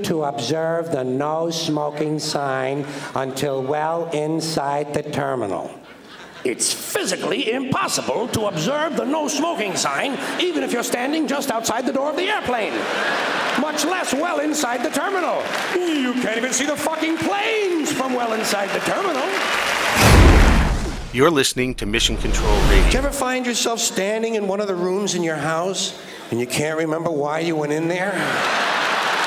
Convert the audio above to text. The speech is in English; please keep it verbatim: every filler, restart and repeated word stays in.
to observe the no smoking sign until well inside the terminal. It's physically impossible to observe the no smoking sign, even if you're standing just outside the door of the airplane, much less well inside the terminal. You can't even see the fucking planes from well inside the terminal. You're listening to Mission Control Radio. Did you ever find yourself standing in one of the rooms in your house and you can't remember why you went in there?